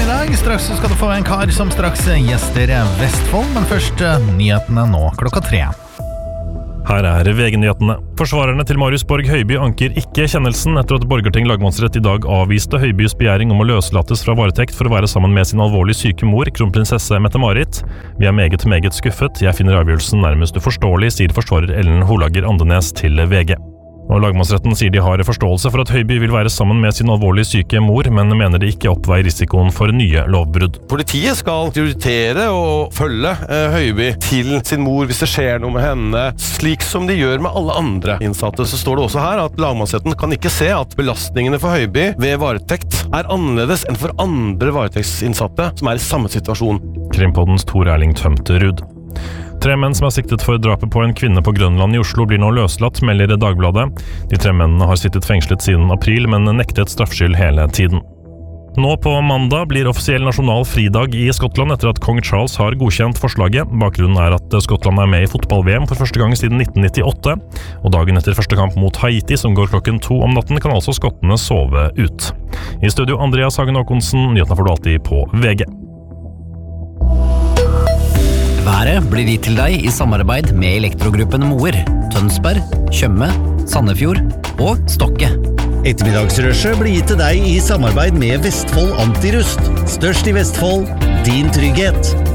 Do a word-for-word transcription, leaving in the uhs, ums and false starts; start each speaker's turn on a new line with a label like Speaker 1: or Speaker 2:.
Speaker 1: ettermiddag. Straks skal du få en kar som straks gjester Vestfold, men først nyhetene nå klokka tre.
Speaker 2: Her er V G-nyhetene. Forsvarerne til Marius Borg Høiby anker ikke kjennelsen etter at Borgarting lagmannsrett i dag avviste Høibys begjæring om å løslates fra varetekt for å være sammen med sin alvorlig syke mor, kronprinsesse Mette-Marit. Vi er meget, meget skuffet. Jeg finner avgjørelsen nærmest uforståelig, sier forsvarer Ellen Holager Andenes til V G. Og lagmannsretten sier de har forståelse for at Høiby vil være sammen med sin alvorlig syke mor, men mener det ikke oppveier risikoen for nye lovbrudd.
Speaker 3: Politiet skal prioritere og følge eh, Høiby til sin mor hvis det skjer noe med henne, slik som de gjør med alle andre innsatte. Så står det også her at lagmannsretten kan ikke se at belastningene for Høiby ved varetekt er annerledes enn for andre varetektsinnsatte som er i samme situasjon.
Speaker 2: Krimpoddens Tor Erling Tømterud. Tre menn som er siktet for drapet på en kvinne på Grønland i Oslo blir nå løslatt, melder Dagbladet. De tre mennene har sittet fengslet siden april, men nektet straffskyld hele tiden. Nå på mandag blir offisiell nasjonal fridag i Skottland etter at kong Charles har godkjent forslaget. Bakgrunnen er at Skottland er med i fotball-V M for første gang siden nitten nittiåtte, og dagen etter første kamp mot Haiti, som går klokken to om natten, kan altså skottene sove ut. I studio Andreas Hagen Håkonsen, nyhetene får du alltid på V G.
Speaker 4: Været blir gitt til deg i samarbeid med Elektrogruppen Moer, Tønsberg, Tjøme, Sandefjord og Stokke.
Speaker 5: Ettermiddagsrushet blir gitt til deg i samarbeid med Vestfold Antirust. Størst i Vestfold, din trygghet.